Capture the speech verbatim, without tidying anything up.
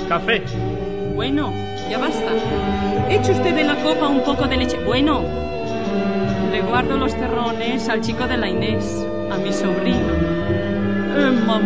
Café. Bueno, ya basta. Eche usted de la copa un poco de leche. Bueno, le guardo los terrones al chico de la Inés, a mi sobrino. Eh, mamá.